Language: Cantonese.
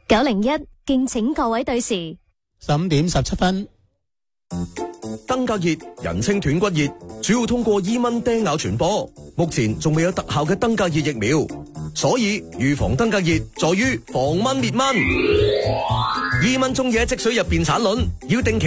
901，敬請各位對時。 15點17分。 登革熱人稱斷骨熱，主要通過伊蚊叮咬傳播。目前仲未有特效嘅登革熱疫苗，所以預防登革熱在於防蚊滅蚊。伊蚊中意喺積水入邊產卵，要定期